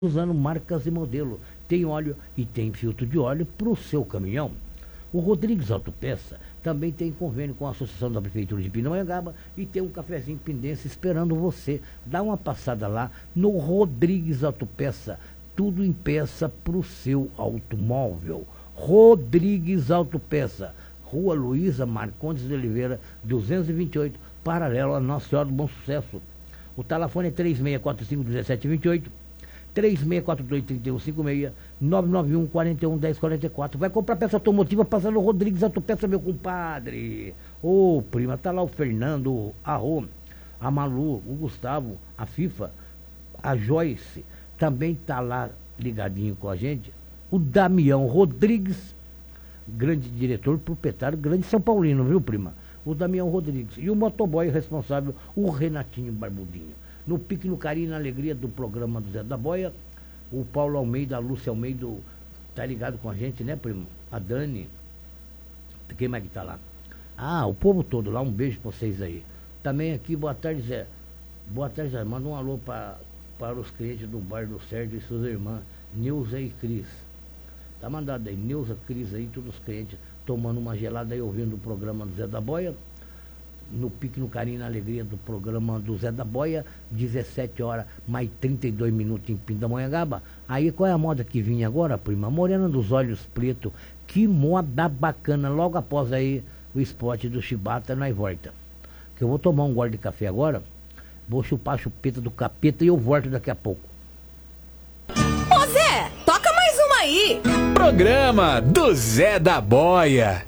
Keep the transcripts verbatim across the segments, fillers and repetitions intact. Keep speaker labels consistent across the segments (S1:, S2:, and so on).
S1: usando marcas e modelo. Tem óleo e tem filtro de óleo para o seu caminhão. O Rodrigues Autopeça também tem convênio com a Associação da Prefeitura de Pindamonhangaba e tem um cafezinho pindense esperando você. Dá uma passada lá no Rodrigues Autopeça. Tudo em peça para o seu automóvel. Rodrigues Autopeça. Rua Luísa Marcondes de Oliveira, duzentos e vinte e oito, paralelo a Nossa Senhora do Bom Sucesso. O telefone é três seis quatro cinco um sete dois oito, três seis quatro dois três um cinco seis, nove nove um quatro um um zero quatro quatro. Vai comprar peça automotiva passando o Rodrigues Autopeça, meu compadre. Ô, oh, prima, tá lá o Fernando, a Rô, a Malu, o Gustavo, a FIFA, a Joyce, também tá lá ligadinho com a gente. O Damião Rodrigues, grande diretor, proprietário, grande São Paulino, viu, prima? O Damião Rodrigues. E o motoboy responsável, o Renatinho Barbudinho. No pique, no carinho e na alegria do programa do Zé da Boia, o Paulo Almeida, a Lúcia Almeida, tá ligado com a gente, né, primo? A Dani. Quem mais que tá lá? Ah, o povo todo lá, um beijo pra vocês aí. Também aqui, boa tarde, Zé. Boa tarde, Zé. Manda um alô pra, para os clientes do bar do Sérgio e suas irmãs, Nilza e Cris. Tá mandado aí, Nilza, Cris aí, todos os clientes tomando uma gelada aí, ouvindo o programa do Zé da Boia. No pique, no carinho e na alegria do programa do Zé da Boia, dezessete horas, mais trinta e dois minutos em Pindamonhangaba. Aí qual é a moda que vinha agora, prima? Morena dos olhos preto. Que moda bacana. Logo após aí o esporte do Chibata, nós volta. Que eu vou tomar um gole de café agora, vou chupar a chupeta do capeta e eu volto daqui a pouco.
S2: Ô Zé, toca mais uma aí.
S3: Programa do Zé da Boia.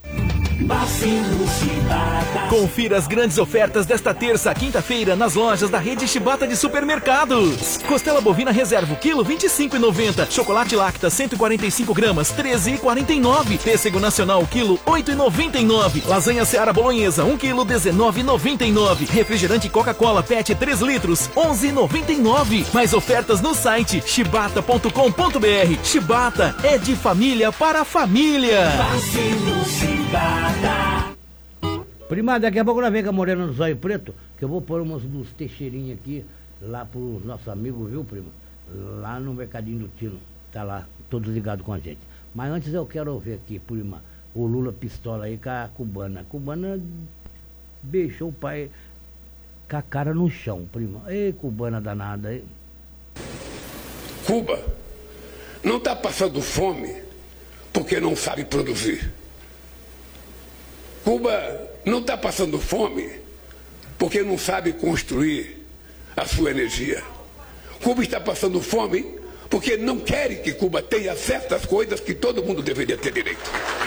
S3: Confira as grandes ofertas desta terça, quinta-feira, nas lojas da rede Chibata de supermercados. Costela bovina reserva, quilo vinte e cinco reais e noventa centavos. Chocolate Lacta, cento e quarenta e cinco gramas, treze reais e quarenta e nove centavos. Pêssego nacional, quilo, oito reais e noventa e nove centavos. Lasanha Seara Bolonhesa, um quilo, dezenove reais e noventa e nove centavos. Refrigerante Coca-Cola Pet, três litros, onze reais e noventa e nove centavos. Mais ofertas no site chibata ponto com ponto br. Chibata é de família para família.
S1: Prima, daqui a pouco nós vem com a Morena do Zóio Preto, que eu vou pôr umas dos Teixeirinhos aqui, lá pros nossos amigos, viu, prima? Lá no Mercadinho do Tino, tá lá, todos ligados com a gente. Mas antes eu quero ouvir aqui, prima, o Lula pistola aí com a cubana. A cubana beijou o pai com a cara no chão, prima. Ei, cubana danada aí.
S4: Cuba não tá passando fome porque não sabe produzir. Cuba não está passando fome porque não sabe construir a sua energia. Cuba está passando fome porque não quer que Cuba tenha certas coisas que todo mundo deveria ter direito.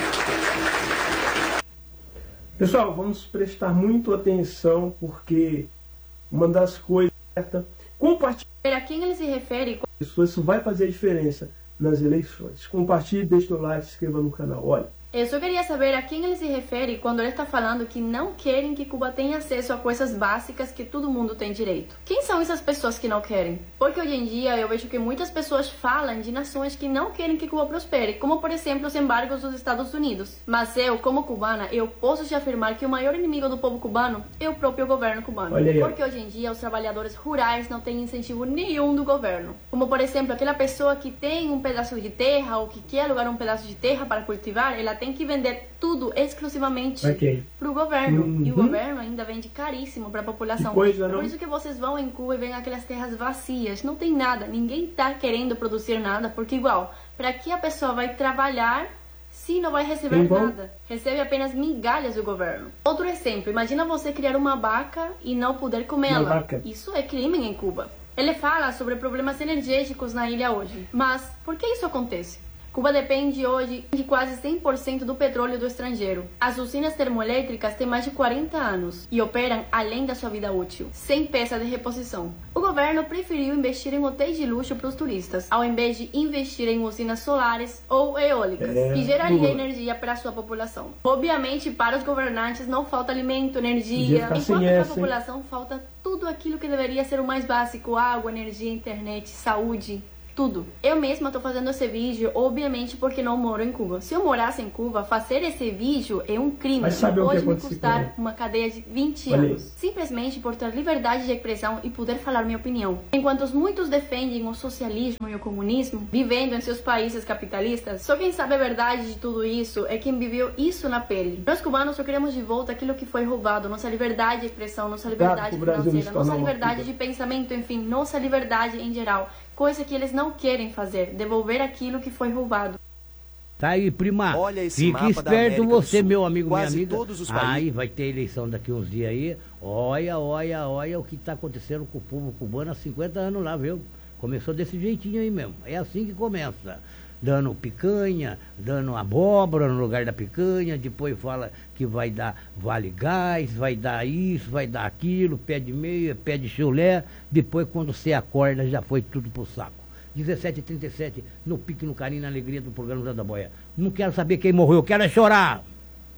S5: Pessoal, vamos prestar muito atenção, porque uma das coisas certas, compartilhar
S6: a quem ele se refere.
S5: Isso vai fazer a diferença nas eleições. Compartilhe, deixe o like, se inscreva no canal. Olha,
S6: eu só queria saber a quem ele se refere quando ele está falando que não querem que Cuba tenha acesso a coisas básicas que todo mundo tem direito. Quem são essas pessoas que não querem? Porque hoje em dia eu vejo que muitas pessoas falam de nações que não querem que Cuba prospere, como por exemplo os embargos dos Estados Unidos. Mas eu, como cubana, eu posso te afirmar que o maior inimigo do povo cubano é o próprio governo cubano.
S5: Olha aí.
S6: Porque hoje em dia os trabalhadores rurais não têm incentivo nenhum do governo. Como por exemplo, aquela pessoa que tem um pedaço de terra ou que quer alugar um pedaço de terra para cultivar, ela tem que vender tudo exclusivamente
S5: okay.
S6: para o governo.
S5: Uhum.
S6: E o governo ainda vende caríssimo para a população.
S5: Coisa,
S6: é por
S5: não?
S6: isso que vocês vão em Cuba e veem aquelas terras vazias. Não tem nada. Ninguém está querendo produzir nada. Porque igual, para que a pessoa vai trabalhar se não vai receber
S5: Igual.
S6: nada? Recebe apenas migalhas do governo. Outro exemplo. Imagina você criar uma vaca e não poder comê-la. Isso é crime em Cuba. Ele fala sobre problemas energéticos na ilha hoje. Mas por que isso acontece? Cuba depende hoje de quase cem por cento do petróleo do estrangeiro. As usinas termoelétricas têm mais de quarenta anos e operam além da sua vida útil, sem peça de reposição. O governo preferiu investir em hotéis de luxo para os turistas, ao invés de investir em usinas solares ou eólicas,
S5: é,
S6: que gerariam
S5: boa.
S6: energia para a sua população. Obviamente, para os governantes não falta alimento, energia, enquanto
S5: sem
S6: para a
S5: essa,
S6: população falta tudo aquilo que deveria ser o mais básico: água, energia, internet, saúde. tudo. Eu mesma estou fazendo esse vídeo, obviamente, porque não moro em Cuba. Se eu morasse em Cuba, fazer esse vídeo é um crime.
S5: Mas sabe
S6: e
S5: o que
S6: pode me
S5: aconteceu
S6: custar uma cadeia de vinte anos. Simplesmente por ter liberdade de expressão e poder falar minha opinião. Enquanto muitos defendem o socialismo e o comunismo, vivendo em seus países capitalistas, só quem sabe a verdade de tudo isso é quem viveu isso na pele. Nós cubanos só queremos de volta aquilo que foi roubado, nossa liberdade de expressão, nossa liberdade financeira, nossa liberdade de pensamento, enfim, nossa liberdade em geral. Coisa que eles não querem fazer, devolver aquilo que foi roubado.
S1: Tá aí, prima.
S7: Olha esse
S1: Fique
S7: mapa
S1: esperto você, meu amigo,
S7: Quase
S1: minha amiga.
S7: Todos os países...
S1: Aí vai ter eleição daqui uns dias aí. Olha, olha, olha o que tá acontecendo com o povo cubano há cinquenta anos lá, viu? Começou desse jeitinho aí mesmo. É assim que começa. Dando picanha, dando abóbora no lugar da picanha, depois fala que vai dar vale gás, vai dar isso, vai dar aquilo, pé de meia, pé de chulé, depois quando você acorda já foi tudo pro saco. dezessete e trinta e sete, no pique, no carinho, na alegria do programa da Boia. Não quero saber quem morreu, eu quero é chorar.